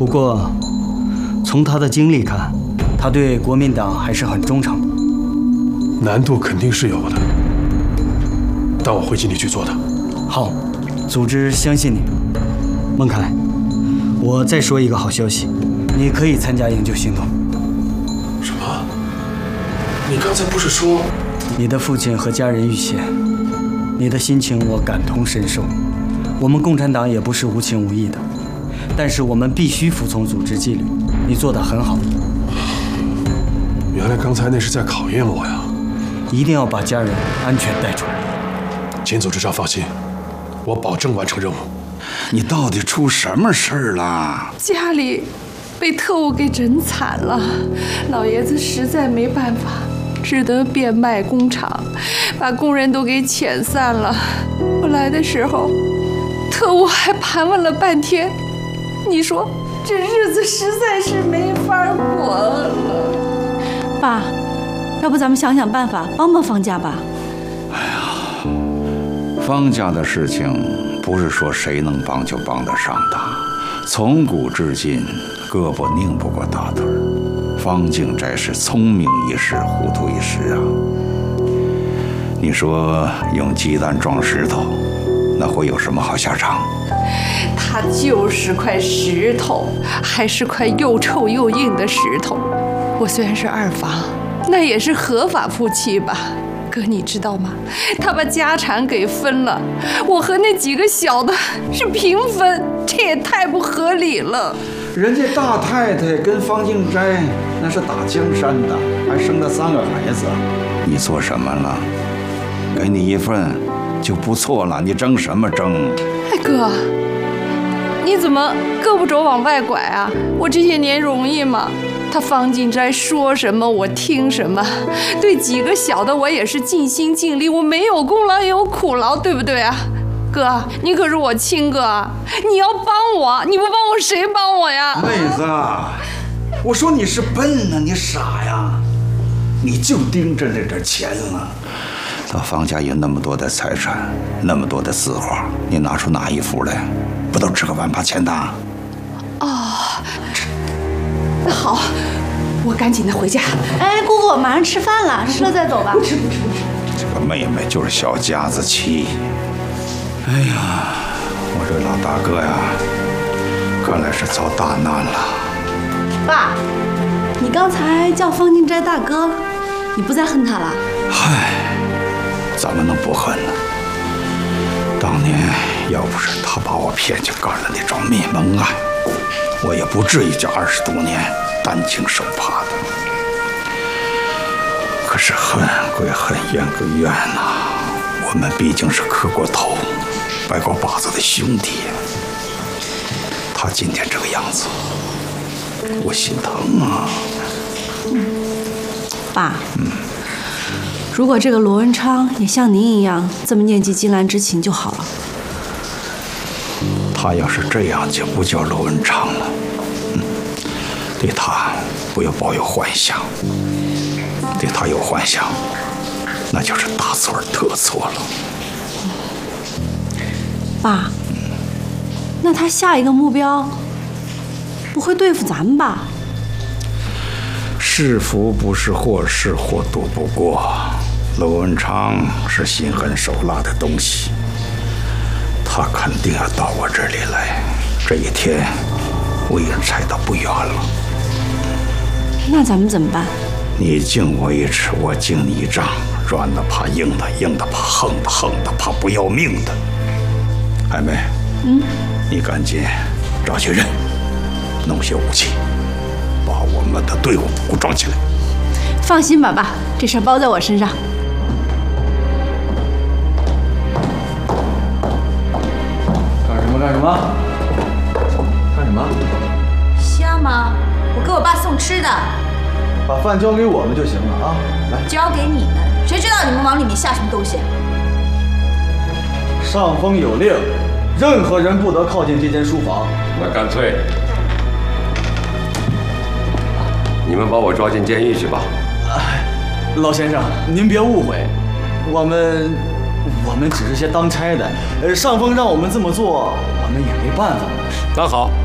不过，从他的经历看，他对国民党还是很忠诚。 难度肯定是有的，但我会尽力去做的。 好，组织相信你。孟凯，我再说一个好消息，你可以参加营救行动。 什么？你刚才不是说你的父亲和家人遇险，你的心情我感同身受。我们共产党也不是无情无义的，但是我们必须服从组织纪律。你做得很好。 原来刚才那是在考验我呀！ 一定要把家人安全带出来。 秦组织长放心，我保证完成任务。 你到底出什么事儿了？ 家里被特务给整惨了，老爷子实在没办法，只得变卖工厂，把工人都给遣散了。我来的时候，特务还盘问了半天。你说这日子实在是没法过了。 爸，要不咱们想想办法帮帮方家吧？ 方家的事情不是说谁能帮就帮得上的，从古至今，胳膊拧不过大腿。方静斋是聪明一时，糊涂一时啊。你说用鸡蛋撞石头，那会有什么好下场？ 它就是块石头，还是块又臭又硬的石头。我虽然是二房，那也是合法夫妻吧。哥，你知道吗？他把家产给分了，我和那几个小的是平分，这也太不合理了。 人家大太太跟方静斋那是打江山的，还生了3个孩子。你做什么了？给你一份就不错了，你争什么争？ 哎哥，你怎么胳膊肘往外拐啊？我这些年容易吗？他方静斋说什么我听什么，对几个小的我也是尽心尽力，我没有功劳也有苦劳，对不对啊？哥，你可是我亲哥啊，你要帮我，你不帮我谁帮我呀？ 妹子，我说你是笨呢，你傻呀，你就盯着那点钱了。他方家有那么多的财产，那么多的字画，你拿出哪一幅来，不都值个万八千的？ 哦，那好，我赶紧的回家。 哎，姑姑，马上吃饭了，吃了再走吧。 不吃。 这个妹妹就是小家子气。哎呀，我这老大哥呀，看来是遭大难了。 爸，你刚才叫方静斋大哥，你不再恨他了？ 嗨，怎么能不恨呢？当年要不是他把我骗去干了那桩灭门案，我也不至于这20多年担惊受怕的。可是恨归恨，怨归怨呐，我们毕竟是磕过头、拜过把子的兄弟。他今天这个样子，我心疼啊。 爸，如果这个罗文昌也像您一样这么念及金兰之情就好了。 他要是这样，就不叫罗文昌了。对他不要抱有幻想，对他有幻想，那就是大错特错了。 爸，那他下一个目标不会对付咱们吧？ 是福不是祸，是祸躲不过。罗文昌是心狠手辣的东西，他肯定要到我这里来。这一天我已经猜到不远了。 那咱们怎么办？ 你敬我一尺，我敬你一丈，软的怕硬的，硬的怕横的，横的怕不要命的。海梅，你赶紧找些人，弄些武器，把我们的队伍武装起来。 放心吧，爸，这事儿包在我身上。 干什么？干什么？ 瞎吗？我给我爸送吃的。 把饭交给我们就行了啊！来， 交给你们，谁知道你们往里面下什么东西？ 上峰有令，任何人不得靠近这间书房。 那干脆，你们把我抓进监狱去吧。 老先生，您别误会，我们只是些当差的，上峰让我们这么做，我们也没办法。 那好，